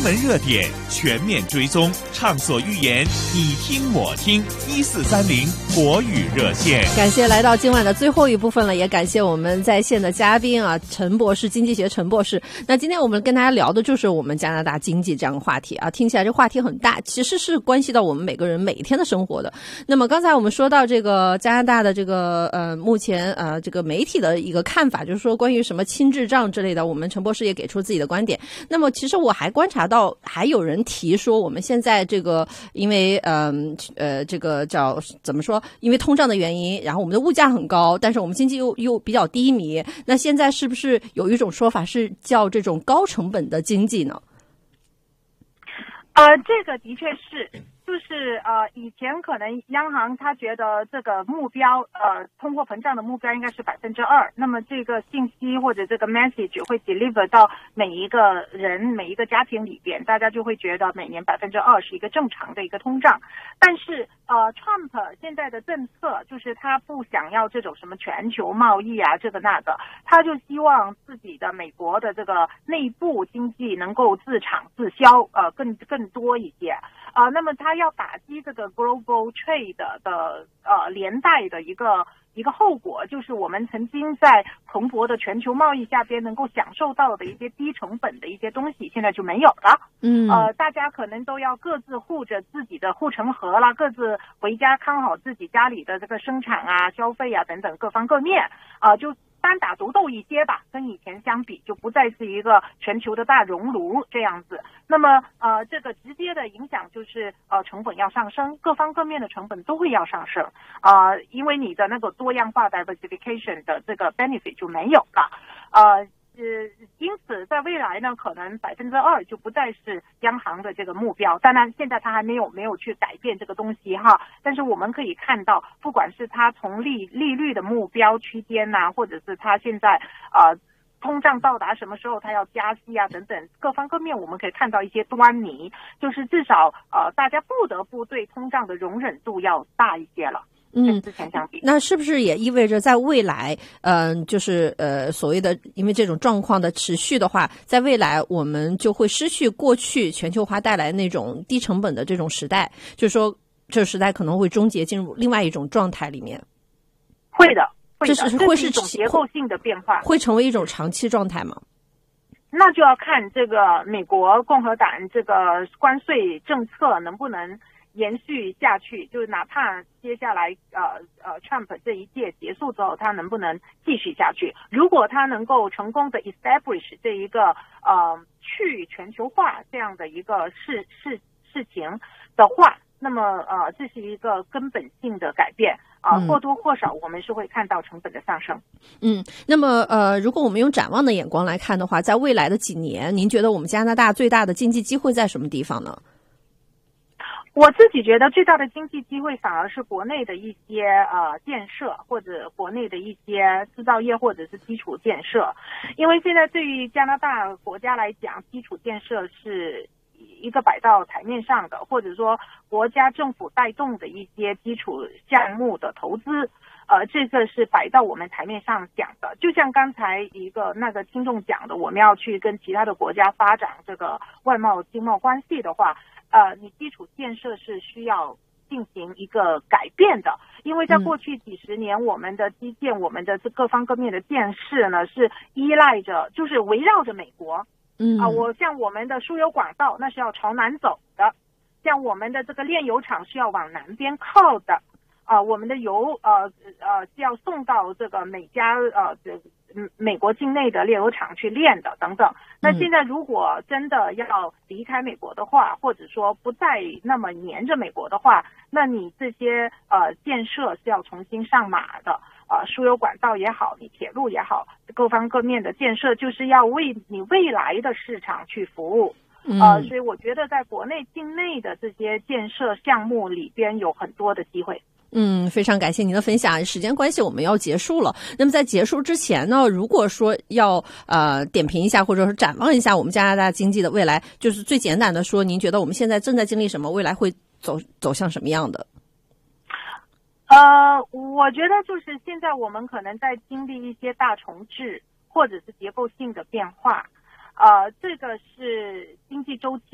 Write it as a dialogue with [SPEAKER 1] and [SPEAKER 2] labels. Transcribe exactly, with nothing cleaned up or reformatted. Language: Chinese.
[SPEAKER 1] 门热点全面追踪，畅所欲言，你听我听，一四三零国语热线。
[SPEAKER 2] 感谢来到今晚的最后一部分了，也感谢我们在线的嘉宾啊，陈博士，经济学陈博士。那今天我们跟大家聊的就是我们加拿大经济这样的话题啊，听起来这话题很大，其实是关系到我们每个人每一天的生活的。那么刚才我们说到这个加拿大的这个呃目前呃这个媒体的一个看法，就是说关于什么轻智障之类的，我们陈博士也给出自己的观点。那么其实我还观察到还有人提说，我们现在这个因为嗯 呃, 呃这个叫怎么说，因为通胀的原因，然后我们的物价很高，但是我们经济又又比较低迷，那现在是不是有一种说法是叫这种高成本的经济呢？
[SPEAKER 3] 呃，这个的确是，就是呃，以前可能央行他觉得这个目标，呃，通货膨胀的目标应该是百分之二，那么这个信息或者这个 message 会 deliver 到每一个人、每一个家庭里边，大家就会觉得每年百分之二是一个正常的一个通胀。但是呃 ，Trump 现在的政策就是他不想要这种什么全球贸易啊，这个那个，他就希望自己的美国的这个内部经济能够自产自销，呃，更更多一些。呃，那么他要打击这个 global trade 的呃连带的一个一个后果，就是我们曾经在蓬勃的全球贸易下边能够享受到的一些低成本的一些东西，现在就没有了。
[SPEAKER 2] 嗯，
[SPEAKER 3] 呃，大家可能都要各自护着自己的护城河啦，各自回家看好自己家里的这个生产啊、消费啊等等各方各面啊、呃，就单打独斗一些吧，跟以前相比就不再是一个全球的大熔炉这样子。那么呃，这个直接的影响就是呃成本要上升，各方各面的成本都会要上升啊、呃，因为你的那个多样化 diversification 的这个 benefit 就没有了，呃。呃，因此在未来呢，可能百分之二就不再是央行的这个目标。当然，现在它还没有没有去改变这个东西哈。但是我们可以看到，不管是它从利利率的目标区间呐、啊，或者是它现在呃通胀到达什么时候它要加息啊等等各方各面，我们可以看到一些端倪，就是至少呃大家不得不对通胀的容忍度要大一些了。
[SPEAKER 2] 嗯，
[SPEAKER 3] 之前相比，
[SPEAKER 2] 那是不是也意味着在未来，嗯、呃，就是呃所谓的，因为这种状况的持续的话，在未来我们就会失去过去全球化带来那种低成本的这种时代，就是说这个时代可能会终结，进入另外一种状态里面。
[SPEAKER 3] 会的，会的，
[SPEAKER 2] 这是会是
[SPEAKER 3] 一种结构性的变化，
[SPEAKER 2] 会成为一种长期状态吗？
[SPEAKER 3] 那就要看这个美国共和党这个关税政策能不能延续下去，就是哪怕接下来呃呃 Trump 这一届结束之后，他能不能继续下去？如果他能够成功的 establish 这一个呃去全球化这样的一个事事事情的话，那么呃这是一个根本性的改变啊、呃，或多或少我们是会看到成本的上升。
[SPEAKER 2] 嗯，那么呃，如果我们用展望的眼光来看的话，在未来的几年，您觉得我们加拿大最大的经济机会在什么地方呢？
[SPEAKER 3] 我自己觉得最大的经济机会反而是国内的一些呃建设，或者国内的一些制造业或者是基础建设，因为现在对于加拿大国家来讲，基础建设是一个摆到台面上的，或者说国家政府带动的一些基础项目的投资，呃，这个是摆到我们台面上讲的。就像刚才一个那个听众讲的，我们要去跟其他的国家发展这个外贸经贸关系的话，呃，你基础建设是需要进行一个改变的，因为在过去几十年，我们的基建、我们的这各方各面的建设呢，是依赖着，就是围绕着美国。
[SPEAKER 2] 嗯
[SPEAKER 3] 啊，我像我们的输油管道，那是要朝南走的；像我们的这个炼油厂是要往南边靠的。啊，我们的油呃呃是要送到这个每家呃这美国境内的炼油厂去炼的等等。那现在如果真的要离开美国的话，或者说不再那么黏着美国的话，那你这些呃建设是要重新上马的。呃，输油管道也好，你铁路也好，各方各面的建设就是要为你未来的市场去服务。呃，所以我觉得在国内境内的这些建设项目里边有很多的机会。
[SPEAKER 2] 嗯，非常感谢您的分享。时间关系，我们要结束了。那么在结束之前呢，如果说要呃点评一下，或者说展望一下我们加拿大经济的未来，就是最简单的说，您觉得我们现在正在经历什么？未来会走走向什么样的？
[SPEAKER 3] 呃，我觉得就是现在我们可能在经历一些大重置或者是结构性的变化，呃，这个是经济周期